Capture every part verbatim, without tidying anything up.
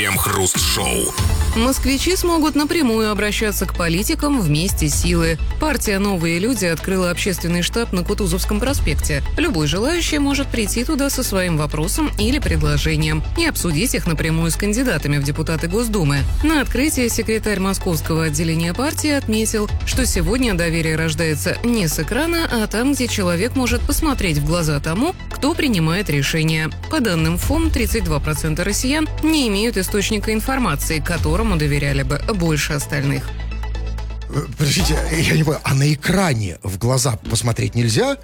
Крем-хруст-шоу. Москвичи смогут напрямую обращаться к политикам вместе силы. Партия «Новые люди» открыла общественный штаб на Кутузовском проспекте. Любой желающий может прийти туда со своим вопросом или предложением и обсудить их напрямую с кандидатами в депутаты Госдумы. На открытии секретарь московского отделения партии отметил, что сегодня доверие рождается не с экрана, а там, где человек может посмотреть в глаза тому, кто принимает решения. По данным ФОМ, тридцать два процента россиян не имеют источника информации, которому доверяли бы больше остальных. Подождите, я не понимаю, а на экране в глаза посмотреть нельзя?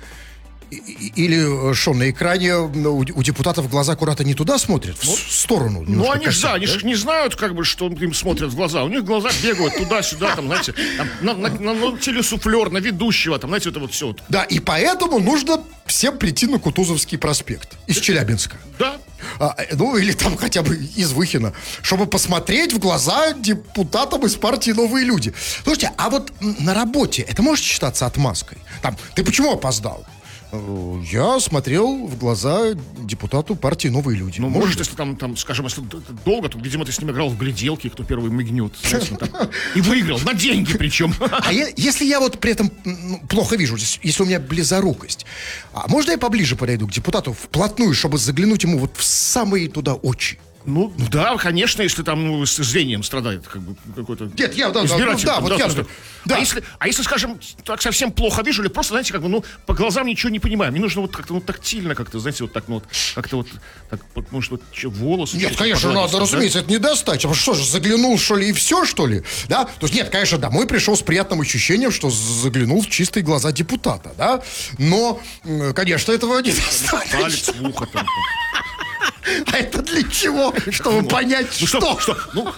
Или что, на экране у депутатов глаза куда-то не туда смотрят, в сторону? Ну, они же, да, они же не знают, как бы, что им смотрят в глаза. У них глаза бегают туда-сюда, там, знаете, там, на, на, на, на телесуфлер, на ведущего, там, знаете, это вот все. Вот. Да, и поэтому нужно всем прийти на Кутузовский проспект из Челябинска. Да. А, ну, или там хотя бы из Выхина, чтобы посмотреть в глаза депутатам из партии «Новые люди». Слушайте, а вот на работе это может считаться отмазкой? Там, ты почему опоздал? Я смотрел в глаза депутату партии «Новые люди». Ну, может, может если там, там, скажем, если долго, то, видимо, ты с ним играл в гляделки, кто первый мигнет. Знаете, там, и выиграл, на деньги причем. А я, если я вот при этом ну, плохо вижу, если у меня близорукость, а можно я поближе подойду к депутату вплотную, чтобы заглянуть ему вот в самые туда очи? Ну, да, конечно, если там ну, с зрением страдает как бы какой-то Нет, я, да, избиратель. Да, да, вот да, я, да. А, если, а если, скажем, так совсем плохо вижу, или просто, знаете, как бы, ну, по глазам ничего не понимаю. Мне нужно вот как-то, ну, тактильно как-то, знаете, вот так, ну, вот, как-то вот, так, может, вот, что, волосы. Нет, конечно, надо, да? разумеется, это не достать. А что же, заглянул, что ли, и все, что ли? Да? То есть, нет, конечно, домой пришел с приятным ощущением, что заглянул в чистые глаза депутата, да? Но, конечно, этого не достаточно. Палец в ухо там. А это для чего? Чтобы ну, понять, ну, что? что? что? Ну,